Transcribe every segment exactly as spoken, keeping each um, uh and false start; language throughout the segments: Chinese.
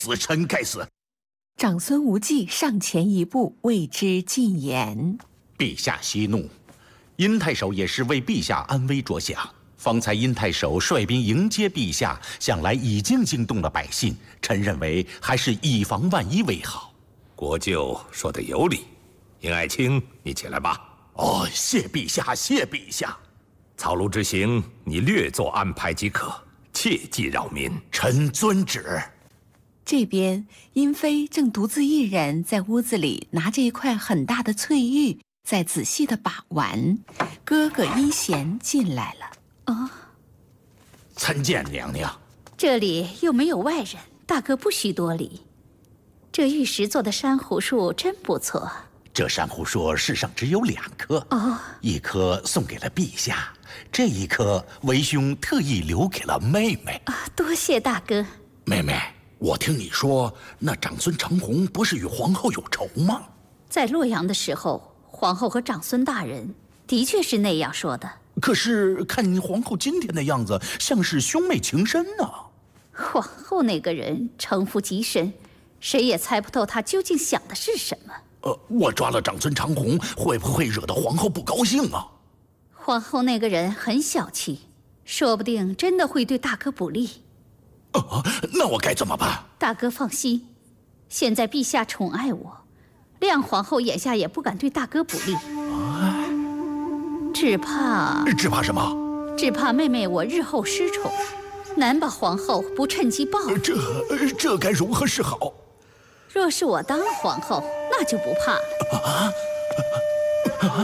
死臣该死！ 长孙无忌上前一步，为之进言： 陛下息怒，殷太守也是为陛下安危着想。方才殷太守率兵迎接陛下，想来已经惊动了百姓。臣认为还是以防万一为好。 国舅说的有理，殷爱卿，你起来吧。 哦，谢陛下，谢陛下。 草庐之行，你略作安排即可，切忌扰民。 臣遵旨。 这边，殷妃正独自一人在屋子里拿着一块很大的翠玉，在仔细的把玩。哥哥殷贤进来了。 哦， 参见娘娘。 这里又没有外人，大哥不需多礼。这玉石做的珊瑚树真不错。 这珊瑚树世上只有两棵， 哦， 一棵送给了陛下，这一棵为兄特意留给了妹妹。 啊，多谢大哥。 妹妹，我听你说，那长孙长虹不是与皇后有仇吗？ 在洛阳的时候，皇后和长孙大人的确是那样说的。 可是看皇后今天的样子，像是兄妹情深呢。 皇后那个人城府极深，谁也猜不透她究竟想的是什么。 呃，我抓了长孙长虹，会不会惹得皇后不高兴啊？ 皇后那个人很小气，说不定真的会对大哥不利。 啊，那我该怎么办？ 大哥放心，现在陛下宠爱我，亮皇后眼下也不敢对大哥不利。 啊， 只怕…… 只怕什么？ 只怕妹妹我日后失宠，难保皇后不趁机报复。 这这该如何是好？ 若是我当了皇后，那就不怕了。 啊啊！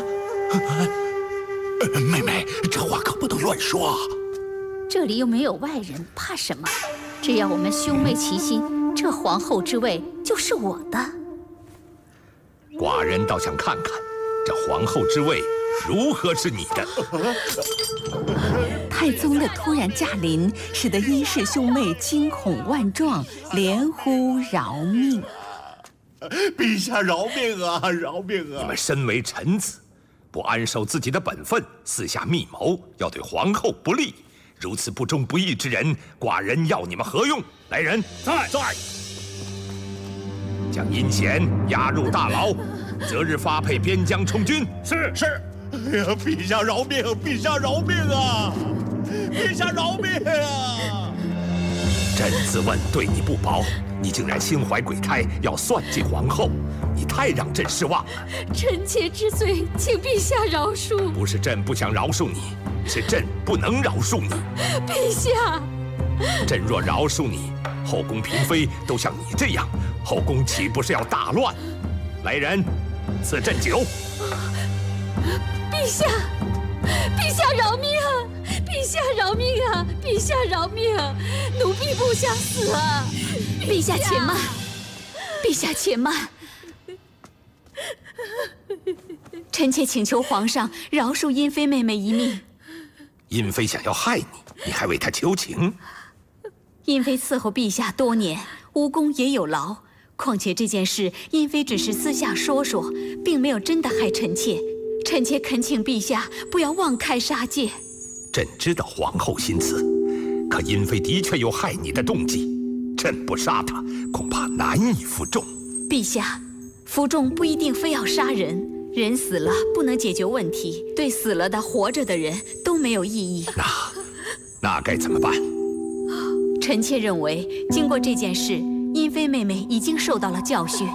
妹妹，这话可不能乱说啊！ 这里又没有外人，怕什么？只要我们兄妹齐心，这皇后之位就是我的。 寡人倒想看看，这皇后之位如何是你的。 太宗的突然驾临，使得殷氏兄妹惊恐万状，连呼饶命。 陛下饶命啊！饶命啊！ 你们身为臣子，不安守自己的本分，私下密谋，要对皇后不利，如此不忠不义之人，寡人要你们何用？来人，在在，将殷贤押入大牢，择日发配边疆充军。 是是。哎呀，陛下饶命！陛下饶命啊！陛下饶命啊！ 朕自问对你不薄，你竟然心怀鬼胎，要算计皇后，你太让朕失望了。 臣妾知罪，请陛下饶恕。 不是朕不想饶恕你，是朕不能饶恕你。 陛下， 朕若饶恕你，后宫嫔妃都像你这样，后宫岂不是要大乱？来人，赐朕酒。 陛下，陛下饶命啊！陛下饶命啊！陛下饶命啊！奴婢不想死啊！陛下且慢，陛下且慢。臣妾请求皇上饶恕殷妃妹妹一命。 殷妃想要害你，你还为她求情？ 殷妃伺候陛下多年，无功也有劳。况且这件事，殷妃只是私下说说，并没有真的害臣妾。臣妾恳请陛下不要妄开杀戒。 朕知道皇后心思，可殷妃的确有害你的动机，朕不杀她，恐怕难以服众。 陛下，服众不一定非要杀人，人死了不能解决问题，对死了的、活着的人都没有意义。 那，那该怎么办？ 臣妾认为，经过这件事，殷妃妹妹已经受到了教训。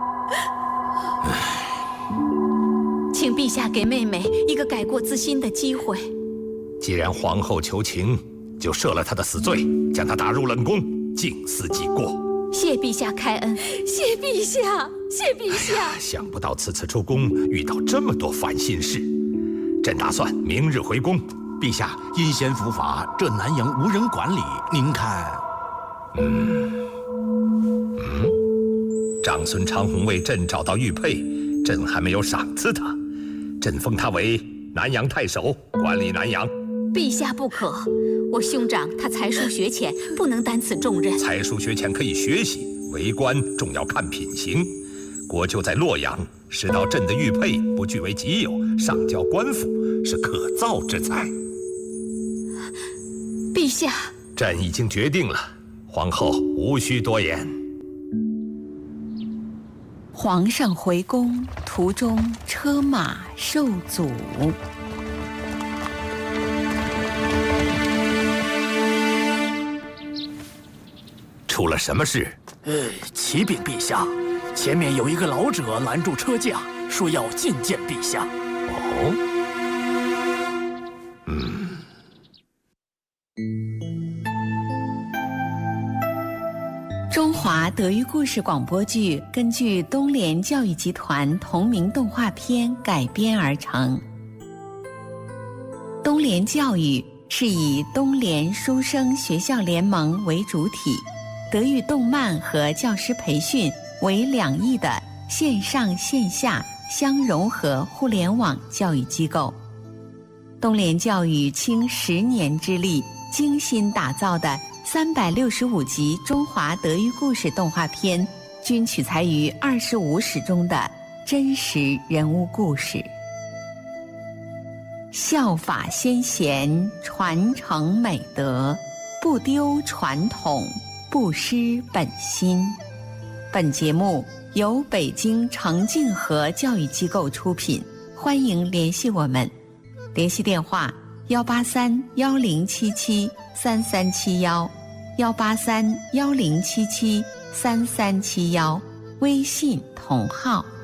请陛下给妹妹一个改过自新的机会。 既然皇后求情，就赦了她的死罪，将她打入冷宫，静思己过。 谢陛下开恩，谢陛下，谢陛下。 哎呀，想不到此次出宫遇到这么多烦心事，朕打算明日回宫。 陛下，殷贤伏法，这南阳无人管理，您看？ 嗯嗯，长孙长虹为朕找到玉佩，朕还没有赏赐他，朕封他为南阳太守，管理南阳。 陛下不可，我兄长他才疏学浅，不能担此重任。 才疏学浅可以学习，为官重要看品行。国舅在洛阳拾到朕的玉佩，不据为己有，上交官府，是可造之才。 陛下， 朕已经决定了，皇后无需多言。 皇上回宫途中车马受阻。 出了什么事？ 呃，启禀陛下，前面有一个老者拦住车驾，说要觐见陛下。 哦，嗯。 中华德育故事广播剧根据东联教育集团同名动画片改编而成。东联教育是以东联书生学校联盟为主体，德育动漫和教师培训为两翼的线上线下相融合互联网教育机构。东联教育倾十年之力精心打造的三百六十五集中华德育故事动画片，均取材于二十五史中的真实人物故事。效法先贤，传承美德，不丢传统，不失本心。本节目由北京程敬和教育机构出品，欢迎联系我们，联系电话幺八三幺零七七三三七幺。幺八三幺零七七三三七幺，微信同号。